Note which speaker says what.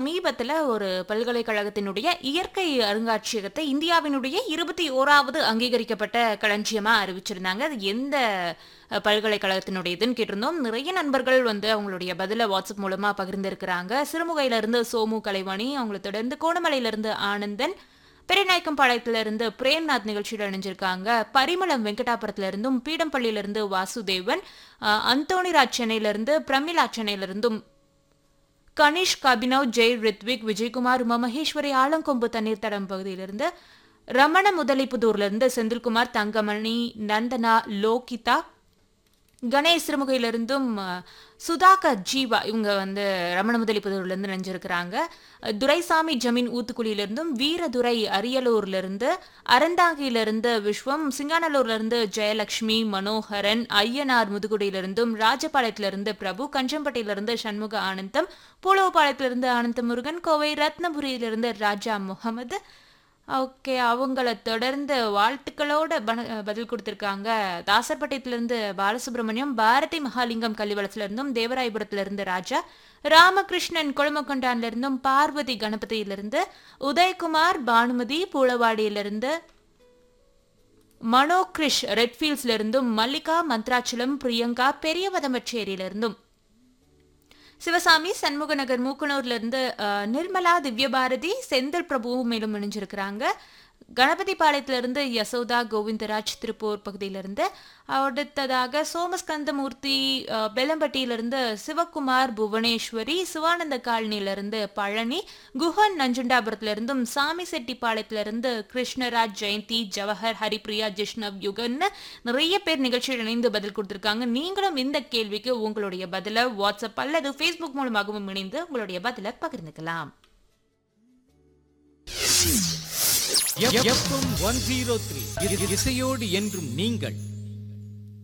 Speaker 1: சமீபத்தில் ஒரு பல்கலைக்கழகத்தினுடைய இயற்கை அருங்காட்சியகத்தை இந்தியாவினுடைய 21வது அங்கீகரிக்கப்பட்ட களஞ்சியமாக அறிவிச்சிருந்தாங்க. அது எந்த பல்கலைக்கழகத்தினுடையதுன்னு கேட்டிருந்தோம். நிறைய நண்பர்கள் அவங்களுடைய பதிலை வாட்ஸ்அப் மூலமாக பகிர்ந்திருக்கிறாங்க. சிறுமுகையிலிருந்து சோமு கலைவாணி, அவங்களை தொடர்ந்து கோணமலையிலிருந்து ஆனந்தன், பெரியநாயக்கம்பாளையத்திலிருந்து பிரேம்நாத் நிகழ்ச்சியில் இணைஞ்சிருக்காங்க. பரிமளம் வெங்கடாபுரத்திலிருந்தும், பீடம்பள்ளியிலிருந்து வாசுதேவன், அந்தோணிராஜ் சென்னையிலிருந்து, பிரமிளா சென்னையிலிருந்தும், கனிஷ்க், அபினவ், ஜெய், ரித்விக், விஜயகுமார், மகேஸ்வரி ஆலங்கொம்பு தண்ணீர் தடம் பகுதியிலிருந்து, ரமண முதலிப்புதூர்லிருந்து செந்தில்குமார், தங்கமணி, நந்தனா, லோகிதா, கணேஷ் சிறுமுகையிலிருந்தும், சுதாகர், ஜீவா இவங்க ரமண முதலிப்புதூர்லேருந்து நினைஞ்சிருக்கிறாங்க. துரைசாமி ஜமீன் ஊத்துக்குழியிலிருந்தும், வீரதுரை அரியலூர்லேருந்து, அறந்தாங்கியிலிருந்து விஸ்வம், சிங்கானலூர்லேருந்து ஜெயலட்சுமி, மனோகரன், ஐயனார் முதுகுடியிலிருந்தும், ராஜபாளையத்திலிருந்து பிரபு, கஞ்சம்பட்டியிலிருந்து சண்முக ஆனந்தம், பூலவபாளையத்திலிருந்து ஆனந்த முருகன், கோவை ரத்னபுரியிலிருந்து ராஜா முகமது. ஓகே, அவங்கள தொடர்ந்து வாழ்த்துக்களோட பதில் கொடுத்துருக்காங்க. தாசர்பட்டியத்திலிருந்து பாலசுப்ரமணியம், பாரதி மகாலிங்கம் கள்ளிவளத்திலிருந்தும், தேவராயபுரத்திலிருந்து ராஜா, ராமகிருஷ்ணன் கொழுமக்கொண்டான்லிருந்தும், பார்வதி கணபதியிலிருந்து, உதயகுமார், பானுமதி பூளவாடியிலிருந்து, மனோகிரிஷ் ரெட்ஃபீல்ட்ஸ்லிருந்தும், மல்லிகா மந்த்ராச்சலம், பிரியங்கா பெரியவதமச்சேரியிலிருந்தும், சிவசாமி சண்முகநகர் மூக்கனூர்லேருந்து நிர்மலா, திவ்யபாரதி, செந்தில் பிரபுவும் மேலும் இணைஞ்சிருக்கிறாங்க. கணபதி பாளையத்திலிருந்து யசோதா, கோவிந்தராஜ் திருப்பூர் பகுதியிலிருந்து. அடுத்ததாக சோமஸ்கந்தமூர்த்தி பெலம்பட்டியிலிருந்து சிவகுமார், புவனேஸ்வரி, சிவானந்த காலனியிலிருந்து பழனி, குஹன் நஞ்சுண்டாபுரத்திலிருந்தும், சாமி செட்டிப்பாளையத்திலிருந்து கிருஷ்ணராஜ், ஜெயந்தி, ஜவஹர், ஹரிப்ரியா, ஜிஷ்ணவ், யுகன் நிறைய பேர் நிகழ்ச்சியில் இணைந்து பதில் கொடுத்திருக்காங்க. நீங்களும் இந்த கேள்விக்கு உங்களுடைய பதிலை வாட்ஸ்அப் அல்லது ஃபேஸ்புக் மூலமாகவும் இணைந்து உங்களுடைய பதிலை பகிர்ந்துக்கலாம்.
Speaker 2: FM 103 இசையோடு என்றும் நீங்கள்